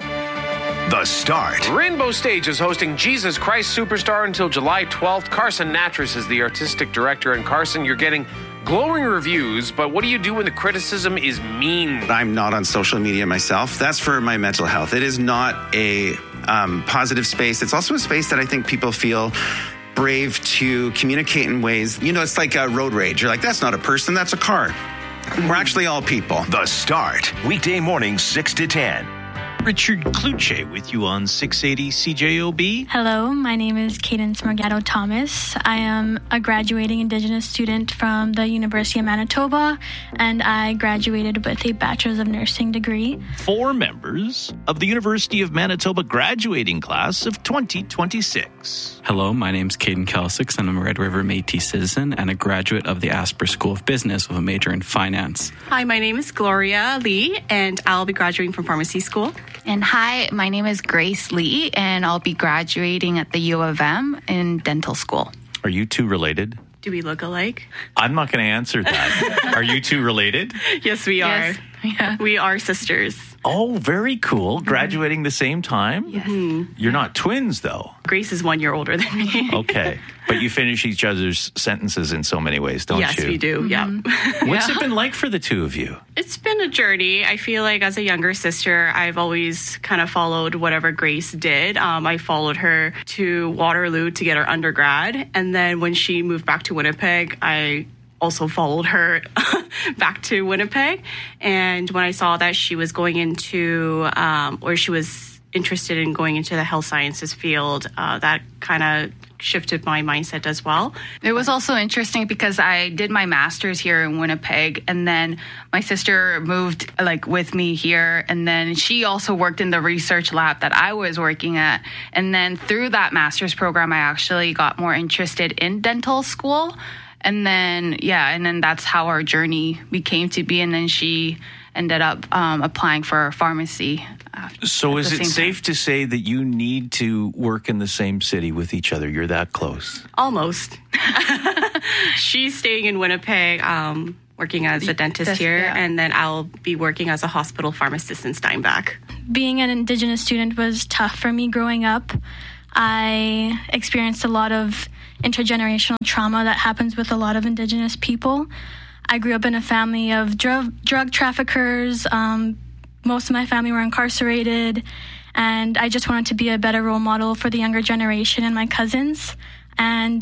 The Start. Rainbow Stage is hosting Jesus Christ Superstar until July twelfth. Carson Natras is the artistic director. And Carson, you're getting glowing reviews, but what do you do when the criticism is mean? I'm not on social media myself. That's for my mental health. It is not a um, positive space. It's also a space that I think people feel brave to communicate in ways. You know, it's like a road rage. You're like, that's not a person, that's a car. We're actually all people. The Start. Weekday morning, six to ten. Richard Kluche with you on six eighty C J O B. Hello, my name is Cadence Morgado Thomas. I am a graduating Indigenous student from the University of Manitoba, and I graduated with a Bachelor's of Nursing degree. Four members of the University of Manitoba graduating class of twenty twenty-six. Hello, my name is Caden Kelsix, and I'm a Red River Métis citizen and a graduate of the Asper School of Business with a major in finance. Hi, my name is Gloria Lee, and I'll be graduating from pharmacy school. And hi, my name is Grace Lee, and I'll be graduating at the U of M in dental school. Are you two related? Do we look alike? I'm not going to answer that. Are you two related? Yes, we are. Yes. Yeah. We are sisters. Oh, very cool. Mm-hmm. Graduating the same time? Yes. Mm-hmm. You're not twins, though. Grace is one year older than me. Okay. But you finish each other's sentences in so many ways, don't yes, you? Yes, we do. Mm-hmm. Yeah. What's yeah. it been like for the two of you? It's been a journey. I feel like as a younger sister, I've always kind of followed whatever Grace did. Um, I followed her to Waterloo to get her undergrad. And then when she moved back to Winnipeg, I also followed her back to Winnipeg. And when I saw that she was going into, um, or she was interested in going into the health sciences field, uh, that kind of shifted my mindset as well. It was also interesting because I did my master's here in Winnipeg, and then my sister moved like with me here, and then she also worked in the research lab that I was working at. And then through that master's program, I actually got more interested in dental school. And then, yeah, and then that's how our journey became to be. And then she ended up um, applying for pharmacy. After, so is it safe time. to say that you need to work in the same city with each other? You're that close? Almost. She's staying in Winnipeg, um, working as a dentist That's, here, yeah. and then I'll be working as a hospital pharmacist in Steinbach. Being an Indigenous student was tough for me growing up. I experienced a lot of intergenerational trauma that happens with a lot of Indigenous people. I grew up in a family of drug, drug traffickers. Um, most of my family were incarcerated, and I just wanted to be a better role model for the younger generation and my cousins, and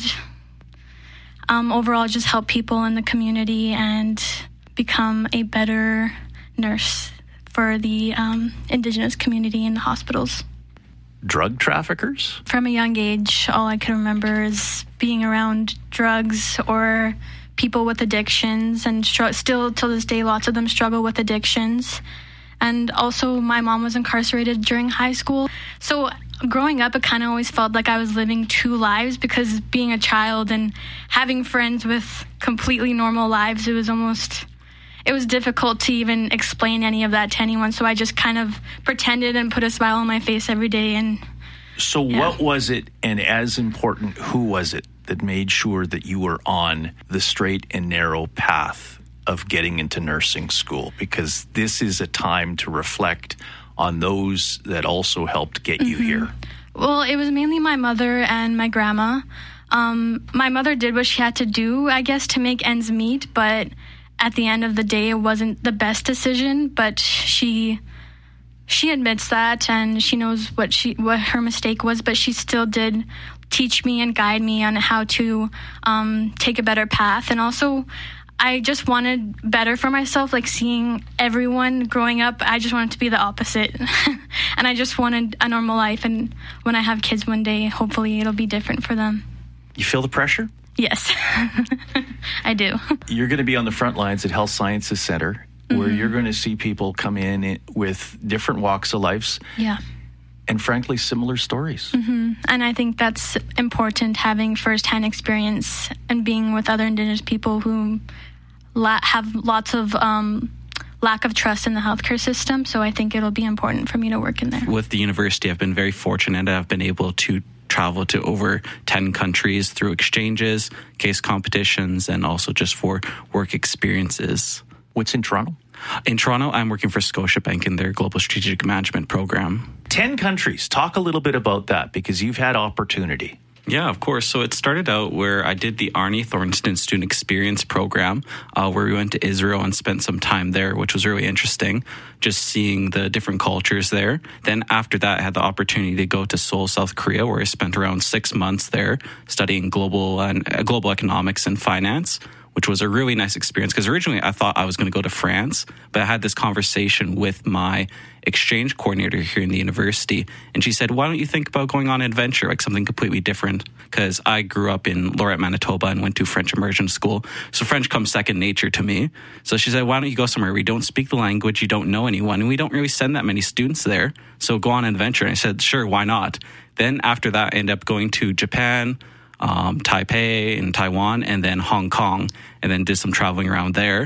um, overall just help people in the community and become a better nurse for the um, Indigenous community in the hospitals. Drug traffickers? From a young age, all I can remember is being around drugs or people with addictions, and str- still till this day, lots of them struggle with addictions. And also, my mom was incarcerated during high school. So growing up, it kind of always felt like I was living two lives, because being a child and having friends with completely normal lives, it was almost... It was difficult to even explain any of that to anyone, so I just kind of pretended and put a smile on my face every day. And So yeah. What was it, and as important, who was it that made sure that you were on the straight and narrow path of getting into nursing school? Because this is a time to reflect on those that also helped get you mm-hmm. here. Well, it was mainly my mother and my grandma. Um, my mother did what she had to do, I guess, to make ends meet, but at the end of the day, it wasn't the best decision, but she she admits that, and she knows what she what her mistake was, but she still did teach me and guide me on how to um, take a better path. And also, I just wanted better for myself, like seeing everyone growing up. I just wanted to be the opposite. And I just wanted a normal life, and when I have kids one day, hopefully it'll be different for them. You feel the pressure? Yes, I do. You're going to be on the front lines at Health Sciences Center, where mm-hmm. you're going to see people come in with different walks of lives. Yeah. And frankly, similar stories. Mm-hmm. And I think that's important, having firsthand experience and being with other Indigenous people who la- have lots of um, lack of trust in the healthcare system. So I think it'll be important for me to work in there. With the university, I've been very fortunate. I've been able to travel to over ten countries through exchanges, case competitions, and also just for work experiences. What's in Toronto? In Toronto, I'm working for Scotiabank in their Global Strategic Management program. ten countries. Talk a little bit about that, because you've had opportunity. Yeah, of course. So it started out where I did the Arnie Thornton Student Experience Program, uh, where we went to Israel and spent some time there, which was really interesting, just seeing the different cultures there. Then after that, I had the opportunity to go to Seoul, South Korea, where I spent around six months there studying global and uh, global economics and finance, which was a really nice experience, because originally I thought I was going to go to France, but I had this conversation with my exchange coordinator here in the university, and she said, why don't you think about going on an adventure, like something completely different? Because I grew up in Lorette, Manitoba, and went to French immersion school, so French comes second nature to me. So she said, why don't you go somewhere where you don't speak the language, you don't know anyone, and we don't really send that many students there, so go on an adventure. And I said, sure, why not? Then after that, I ended up going to Japan, Um, Taipei and Taiwan, and then Hong Kong, and then did some traveling around there.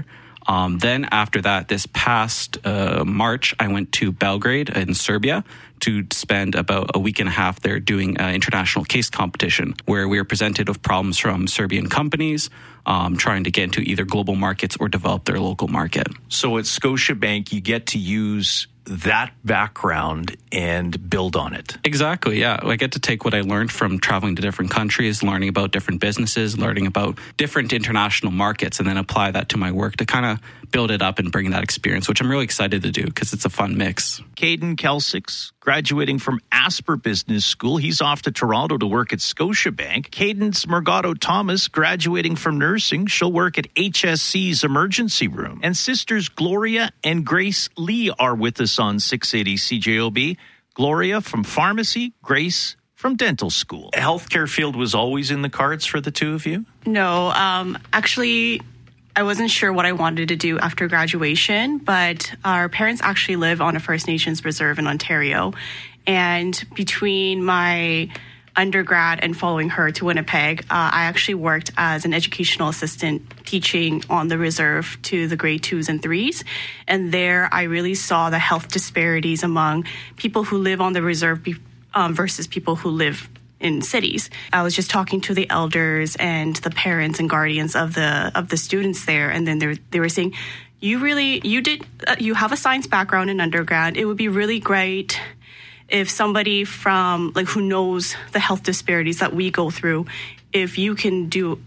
Um, then after that, this past uh, March, I went to Belgrade in Serbia to spend about a week and a half there doing an international case competition where we were presented with problems from Serbian companies um, trying to get into either global markets or develop their local market. So at Scotiabank, you get to use that background and build on it. Exactly, yeah. I get to take what I learned from traveling to different countries, learning about different businesses, learning about different international markets, and then apply that to my work to kind of build it up and bring that experience, which I'm really excited to do because it's a fun mix. Caden Kelsix, graduating from Asper Business School. He's off to Toronto to work at Scotiabank. Cadence Morgado Thomas, graduating from nursing. She'll work at H S C's emergency room. And sisters Gloria and Grace Lee are with us on six eighty C J O B. Gloria from pharmacy, Grace from dental school. Healthcare field was always in the cards for the two of you? No, um, actually, I wasn't sure what I wanted to do after graduation, but our parents actually live on a First Nations reserve in Ontario. And between my undergrad and following her to Winnipeg, uh, I actually worked as an educational assistant teaching on the reserve to the grade twos and threes. And there I really saw the health disparities among people who live on the reserve be- um, versus people who live in cities. I was just talking to the elders and the parents and guardians of the of the students there, and then they they were saying, "You really you did uh, you have a science background in undergrad. It would be really great if somebody from like who knows the health disparities that we go through, if you can do